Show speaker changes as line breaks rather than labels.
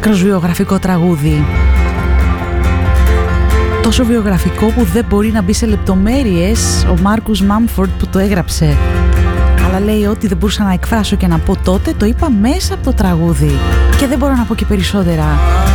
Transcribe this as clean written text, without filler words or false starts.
άκρος βιογραφικό τραγούδι. Τόσο βιογραφικό που δεν μπορεί να μπει σε λεπτομέρειες ο Μάρκους Μάμφορντ που το έγραψε. Αλλά λέει ότι δεν μπορούσα να εκφράσω και να πω τότε, το είπα μέσα από το τραγούδι. Και δεν μπορώ να πω και περισσότερα.